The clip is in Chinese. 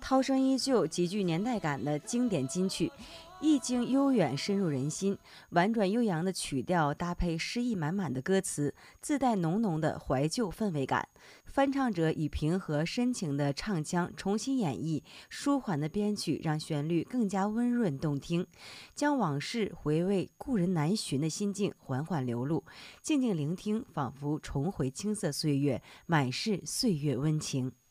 涛声依旧，极具年代感的经典金曲，意境悠远，深入人心。婉转悠扬的曲调搭配诗意满满的歌词，自带浓浓的怀旧氛围感。翻唱者以平和深情的唱腔重新演绎，舒缓的编曲让旋律更加温润动听，将往事回味故人难寻的心境缓缓流露。静静聆听，仿佛重回青涩岁月，满是岁月温情。